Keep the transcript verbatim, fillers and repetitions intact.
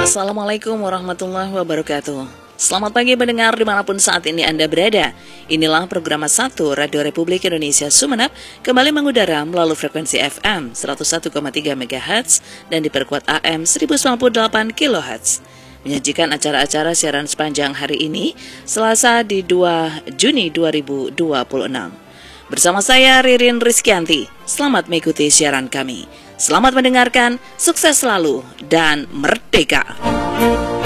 Assalamualaikum warahmatullahi wabarakatuh. Selamat pagi pendengar dimanapun saat ini Anda berada. Inilah program satu Radio Republik Indonesia Sumeneb kembali mengudara melalui frekuensi F M seratus satu koma tiga megahertz dan diperkuat A M seribu sembilan puluh delapan kilohertz. Menyajikan acara-acara siaran sepanjang hari ini, Selasa di dua Juni dua ribu dua puluh enam. Bersama saya Ririn Rizkyanti, selamat mengikuti siaran kami. Selamat mendengarkan, sukses selalu, dan merdeka!